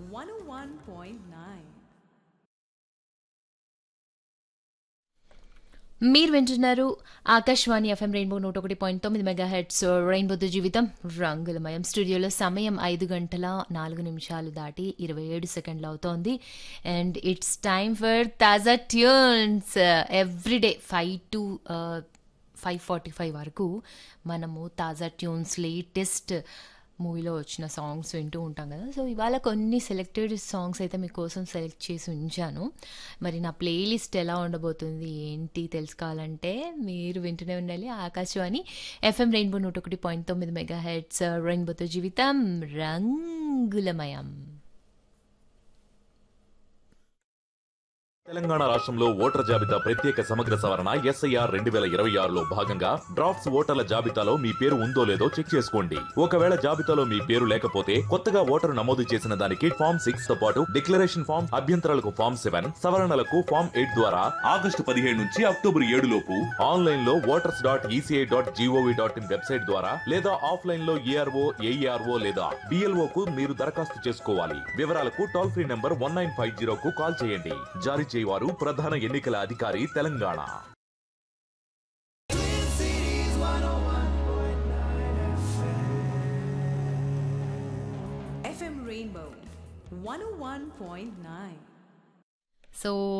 101.9. మీరు వింటున్నారు Akashvani FM rainbow 101.9 megahertz రెయిన్బోతో జీవితం రంగులమయం. స్టూడియోలో సమయం 5:04 దాటి 27 సెకండ్లు అవుతోంది. అండ్ ఇట్స్ టైమ్ ఫర్ తాజా ట్యూన్స్. ఎవ్రీడే 5 to 5:45 వరకు మనము తాజా ట్యూన్స్ లేటెస్ట్ మూవీలో వచ్చిన సాంగ్స్ వింటూ ఉంటాం కదా. సో ఇవాళ కొన్ని సెలెక్టెడ్ సాంగ్స్ అయితే మీకోసం సెలెక్ట్ చేసి ఉంచాను. మరి నా ప్లేలిస్ట్ ఎలా ఉండబోతుంది ఏంటి తెలుసుకోవాలంటే మీరు వింటూనే ఉండాలి ఆకాశవాణి ఎఫ్ఎం రెయిన్బో 101.9 మెగాహెర్ట్జ్ రెయిన్బోతో జీవితం రంగులమయం. తెలంగాణ రాష్ట్రంలో ఓటర్ల జాబితా ప్రత్యేక సమగ్ర సవరణ SIR 2026లో భాగంగా డ్రాఫ్ట్స్ ఓటర్ల జాబితాలో మీ పేరు ఉందో లేదో చెక్ చేసుకోండి. ఒకవేళ జాబితాలో మీ పేరు లేకపోతే కొత్తగా ఓటరు నమోదు చేసిన దానికి ఫామ్ 6 తో పాటు డిక్లరేషన్ ఫామ్, అభ్యంతరాలకు ఫామ్ 7, సవరణలకు ఫామ్ 8 ద్వారా ఆగస్టు 17 నుంచి అక్టోబర్ 7 లోపు ఆన్లైన్ లో voters.eci.gov.in వెబ్సైట్ ద్వారా లేదా ఆఫ్లైన్ లో ARO, AERO లేదా BLO కు మీరు దరఖాస్తు చేసుకోవాలి. వివరాలకు టోల్ ఫ్రీ నంబర్ 1950 కు కాల్ చేయండి. జారీ చేయవారు ప్రధాన ఎన్నికల అధికారి తెలంగాణ. FM Rainbow 101.9. సో